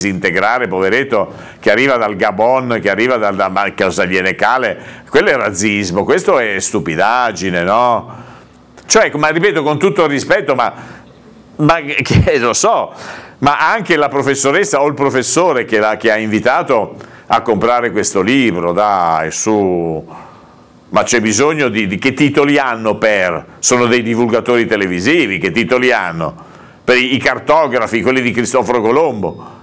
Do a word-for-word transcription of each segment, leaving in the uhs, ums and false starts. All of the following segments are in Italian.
disintegrare, poveretto, che arriva dal Gabon, che arriva dal, da, ma cosa gliene cale? Quello è razzismo, questo è stupidaggine, no? Cioè, ma ripeto, con tutto il rispetto, ma, ma che lo so, ma anche la professoressa o il professore che, la, che ha invitato a comprare questo libro, dai, su, ma c'è bisogno di, di che titoli hanno per? Sono dei divulgatori televisivi, che titoli hanno? Per i, i cartografi, quelli di Cristoforo Colombo?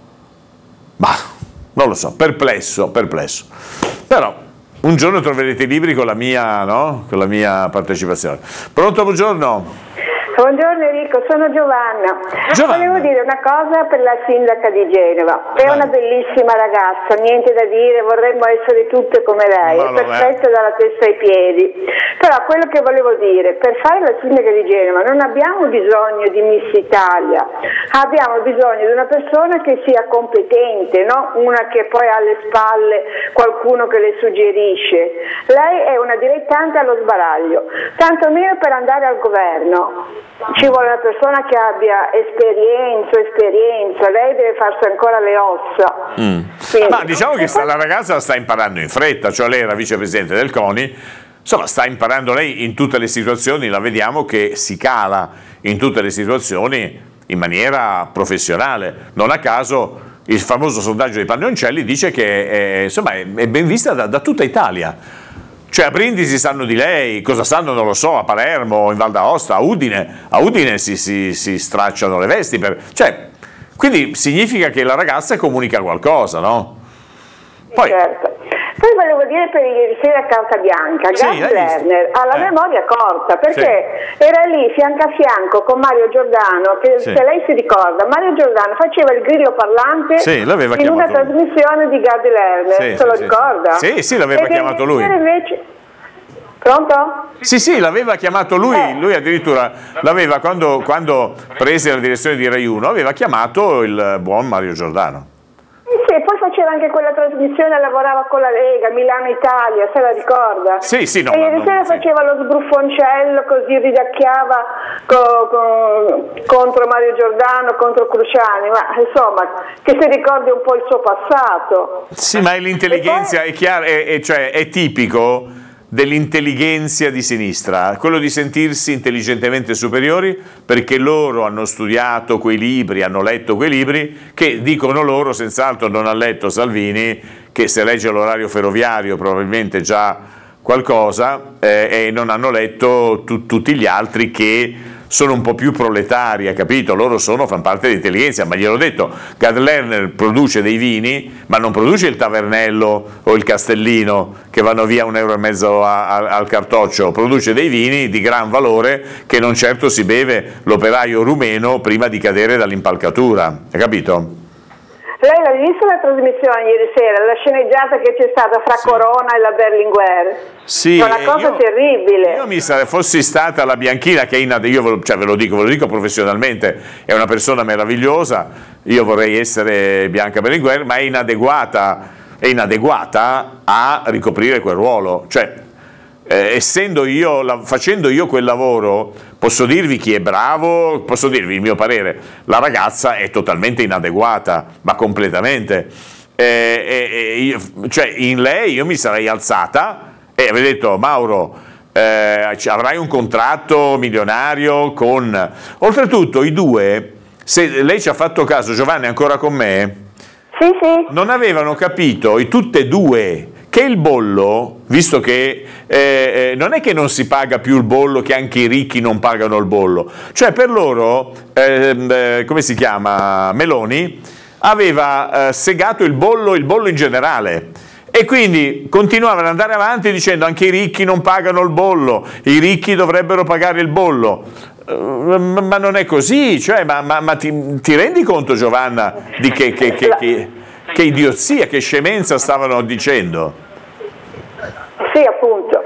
Ma non lo so, perplesso, perplesso. Però un giorno troverete i libri con la mia, no? Con la mia partecipazione. Pronto, buongiorno. Buongiorno Enrico, sono Giovanna. Giovanna. Volevo dire una cosa per la sindaca di Genova. È Vai. una bellissima ragazza, niente da dire, vorremmo essere tutte come lei, Ma è lo perfetta dalla testa ai piedi. Però quello che volevo dire, per fare la sindaca di Genova non abbiamo bisogno di Miss Italia, abbiamo bisogno di una persona che sia competente, no? Una che poi ha alle spalle qualcuno che le suggerisce. Lei è una dilettante allo sbaraglio, tantomeno per andare al governo. Ci vuole una persona che abbia esperienza, esperienza, lei deve farsi ancora le ossa. Mm. Quindi, Ma diciamo che sta, la ragazza sta imparando in fretta, cioè lei era vicepresidente del CONI, insomma sta imparando lei in tutte le situazioni, la vediamo che si cala in tutte le situazioni in maniera professionale. Non a caso il famoso sondaggio dei Pannoncelli dice che è, insomma, è, è ben vista da, da tutta Italia. Cioè a Brindisi sanno di lei, cosa sanno non lo so, a Palermo, in Val d'Aosta, a Udine, a Udine si, si, si stracciano le vesti, per, cioè, quindi significa che la ragazza comunica qualcosa, no? Poi, certo. Poi volevo dire per ieri sera a Carta Bianca, Sì, Gad Lerner ha la eh. memoria corta, perché sì. era lì fianco a fianco con Mario Giordano, che Sì. se lei si ricorda, Mario Giordano faceva il grillo parlante Sì, l'aveva in una chiamato lui. trasmissione di Gad Lerner, Sì, se lo sì, ricorda? Sì, sì, sì l'aveva Ed chiamato ieri lui. sera invece... Pronto? Sì, sì, l'aveva chiamato lui, Eh. lui addirittura l'aveva, quando, quando prese la direzione di Rai uno, aveva chiamato il buon Mario Giordano. Sì, poi faceva anche quella trasmissione, lavorava con la Lega, Milano-Italia, se la ricorda? Sì, sì, no, E ma ieri non- sera sì. faceva lo sbruffoncello, così ridacchiava co- co- contro Mario Giordano, contro Cruciani, ma insomma, che si ricordi un po' il suo passato. Sì, ma è l'intelligenza, è chiaro, è, è- cioè, è tipico dell'intelligenza di sinistra, quello di sentirsi intelligentemente superiori perché loro hanno studiato quei libri, hanno letto quei libri che dicono loro, senz'altro non ha letto Salvini, che se legge l'orario ferroviario probabilmente già qualcosa, eh, e non hanno letto tu- tutti gli altri che sono un po' più proletari, ha capito? Loro sono, fanno parte dell'intelligenza, ma gliel'ho detto, Gad Lerner produce dei vini, ma non produce il Tavernello o il Castellino che vanno via un euro e mezzo a- a- al cartoccio, produce dei vini di gran valore che non certo si beve l'operaio rumeno prima di cadere dall'impalcatura, hai capito? Lei l'ha vista la trasmissione ieri sera, la sceneggiata che c'è stata fra Sì. Corona e la Berlinguer? Sì, è una eh, cosa io- terribile. Io mi sarei, fossi stata la Bianchina, che è inade- io ve lo, cioè ve lo dico, ve lo dico professionalmente, è una persona meravigliosa, io vorrei essere Bianca Berlinguer, ma è inadeguata, è inadeguata a ricoprire quel ruolo. Cioè, eh, essendo io, la- facendo io quel lavoro, posso dirvi chi è bravo, posso dirvi il mio parere, la ragazza è totalmente inadeguata, ma completamente. Eh, eh, eh, io- cioè, in lei io mi sarei alzata e avrei detto: Mauro, eh, ci- avrai un contratto milionario con... Oltretutto i due, se lei ci ha fatto caso, Giovanni è ancora con me, Sì, sì. non avevano capito, i tutte e due, che il bollo, visto che eh, eh, non è che non si paga più il bollo, che anche i ricchi non pagano il bollo, cioè per loro, ehm, eh, come si chiama, Meloni, aveva eh, segato il bollo, il bollo in generale. E quindi continuavano ad andare avanti dicendo anche i ricchi non pagano il bollo, i ricchi dovrebbero pagare il bollo. Eh, Ma non è così, cioè, ma, ma- ma ti, ti rendi conto, Giovanna, di che, che, che, che, che idiozia, che scemenza stavano dicendo? Sì, appunto.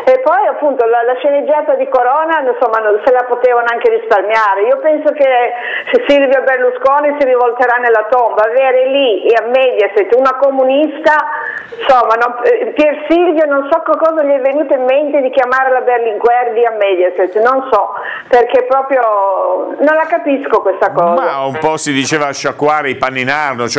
E poi appunto la, la sceneggiata di Corona, insomma, non se la potevano anche risparmiare. Io penso che Silvio Berlusconi si rivolterà nella tomba. Avere lì e a Mediaset una comunista, insomma, no, Pier Silvio non so cosa gli è venuto in mente di chiamare la Berlinguer a Mediaset, non so, perché proprio non la capisco questa cosa. Ma un po' si diceva sciacquare i panni in arno, cioè